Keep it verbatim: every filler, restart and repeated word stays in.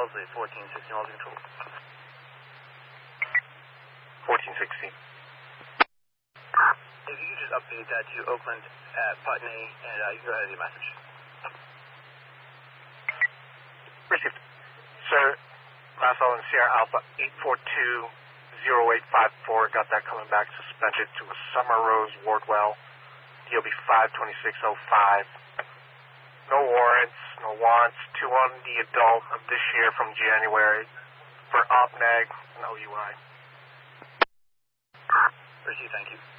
Wellesley, fourteen sixteen, Wellesley Control. fourteen sixteen. If you could just update that to Oakland at Putney, and uh, you can go ahead with your message. Received. Sir, last call in Sierra Alpha eight four two zero eight five four. Got that coming back suspended to a Summer Rose Wardwell. D O B five twenty-six oh five. No warrants, no wants. Two on the adult of this year from January for OPNAG, no U I. Received, thank you.